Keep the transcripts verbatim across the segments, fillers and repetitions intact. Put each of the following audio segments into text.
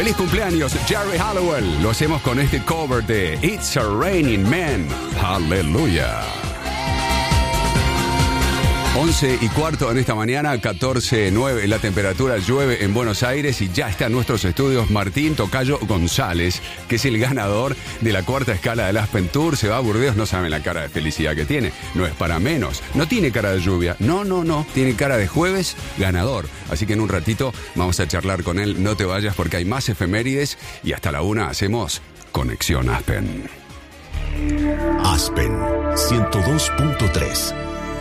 Feliz cumpleaños, Jerry Halliwell. Lo hacemos con este cover de It's a Raining Man. Aleluya. once y cuarto en esta mañana, catorce nueve la temperatura, llueve en Buenos Aires y ya está en nuestros estudios Martín Tocayo González, que es el ganador de la cuarta escala del Aspen Tour. Se va a Burdeos, no saben la cara de felicidad que tiene, no es para menos. No tiene cara de lluvia, no, no, no, tiene cara de jueves ganador. Así que en un ratito vamos a charlar con él, no te vayas porque hay más efemérides y hasta la una hacemos Conexión Aspen. Aspen ciento dos punto tres.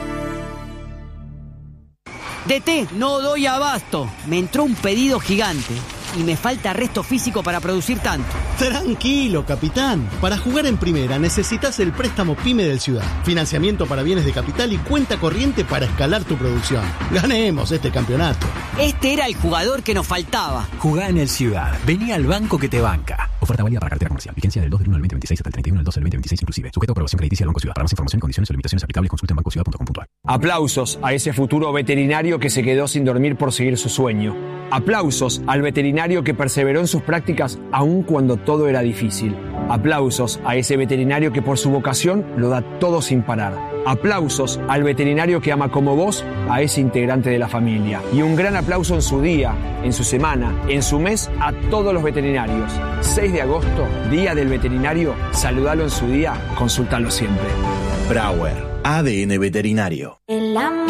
D T, no doy abasto. Me entró un pedido gigante y me falta resto físico para producir tanto. Tranquilo, capitán. Para jugar en primera necesitas el préstamo PYME del Ciudad. Financiamiento para bienes de capital y cuenta corriente para escalar tu producción. Ganemos este campeonato. Este era el jugador que nos faltaba. Jugá en el Ciudad. Vení al banco que te banca. Oferta válida para cartera comercial. Vigencia del dos del uno del veinte veintiséis hasta el treinta y uno del doce del veinte veintiséis inclusive. Sujeto a aprobación crediticia del Banco Ciudad. Para más información, condiciones o limitaciones aplicables, consulta en banco ciudad punto com punto a r. Aplausos a ese futuro veterinario que se quedó sin dormir por seguir su sueño. Aplausos al veterinario que perseveró en sus prácticas aun cuando todo era difícil. Aplausos a ese veterinario que por su vocación lo da todo sin parar. Aplausos al veterinario que ama como vos a ese integrante de la familia. Y un gran aplauso en su día, en su semana, en su mes a todos los veterinarios. seis de agosto, Día del Veterinario. Saludalo en su día, consultalo siempre. Brauer, A D N Veterinario. El amor.